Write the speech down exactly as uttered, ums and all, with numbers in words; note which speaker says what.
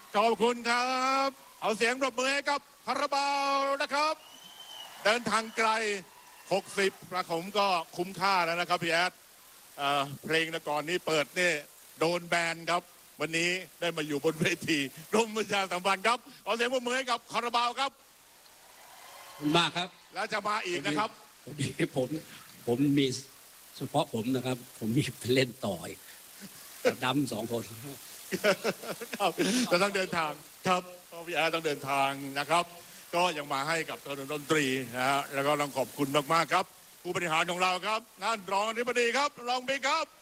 Speaker 1: ขอบคุณครับเอาเสียงปรบมือให้กับคาราบาวนะครับเดินทางไกลหกสิบประผมก็คุ้มค่าแล้วนะครับพี่แอดเพลงแต่ก่อนนี้เปิดนี่โดนแบนครับวันนี้ได้มาอยู่บนเวทีกรมประชาสัมพันธ์ครับเอาเสียงปรบมือให้กับคาราบาวครับ
Speaker 2: มากครับ
Speaker 1: แล้วจะมาอีกนะครับ
Speaker 2: ผมผมมีเฉพาะผมนะครับผมมีเล่นต่อยดำสองคน
Speaker 1: ครับจะต้องเดินทางครับพี่แอดต้องเดินทางนะครับก็ยังมาให้กับตัวดนตรีนะฮะแล้วก็ต้องขอบคุณมากๆครับผู้บริหารของเราครับท่านรองอธิบดีครับรองบิ๊กครับ